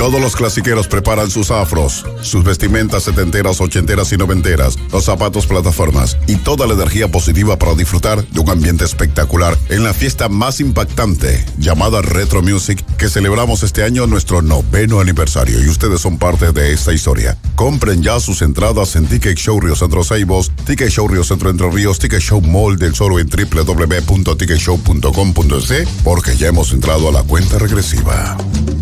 Todos los clasiqueros preparan sus afros, sus vestimentas setenteras, ochenteras y noventeras, los zapatos plataformas y toda la energía positiva para disfrutar de un ambiente espectacular en la fiesta más impactante llamada Retro Music, que celebramos este año nuestro 9º aniversario, y ustedes son parte de esta historia. Compren ya sus entradas en Ticket Show Río Centro Ceibos, Ticket Show Río Centro Entre Ríos, Ticket Show Mall del Sol en www.ticketshow.com.es, porque ya hemos entrado a la cuenta regresiva.